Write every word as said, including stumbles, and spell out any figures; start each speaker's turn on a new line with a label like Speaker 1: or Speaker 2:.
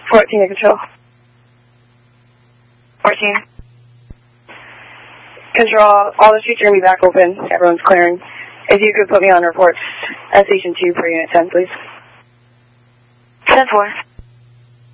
Speaker 1: fourteen to control.
Speaker 2: fourteen.
Speaker 1: Control, all the streets are going to be back open. Everyone's clearing. If you could put me on reports at Station two per Unit ten, please.
Speaker 2: ten four.